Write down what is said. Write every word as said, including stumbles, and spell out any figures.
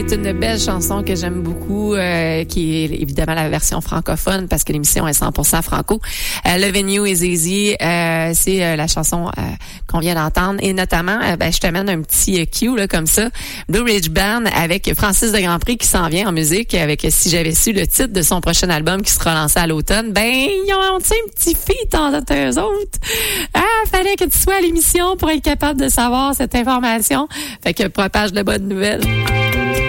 C'est une belle chanson que j'aime beaucoup, euh, qui est évidemment la version francophone parce que l'émission est cent pour cent franco. Euh, Lovin' You et Zay-Z, euh, c'est euh, la chanson euh, qu'on vient d'entendre. Et notamment, euh, ben, je te mène un petit euh, cue là, comme ça. Blue Ridge Band avec Francis de Grandpré qui s'en vient en musique avec Si j'avais su le titre de son prochain album qui sera lancé à l'automne. Ben, ils ont, tu sais, un petit feat entre eux autres. Ah, fallait que tu sois à l'émission pour être capable de savoir cette information. Fait que propage de bonnes nouvelles.